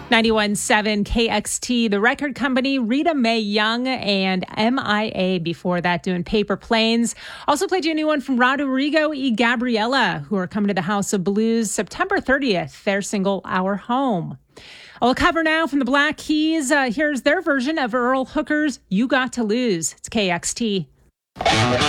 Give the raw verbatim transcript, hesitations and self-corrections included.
ninety-one point seven K X T, The Record Company, Rita Mae Young, and M I A before that doing Paper Planes. Also played you a new one from Rodrigo y Gabriela, who are coming to the House of Blues September thirtieth, their single, Our Home. I'll cover now from the Black Keys. Uh, here's their version of Earl Hooker's You Got to Lose. It's K X T.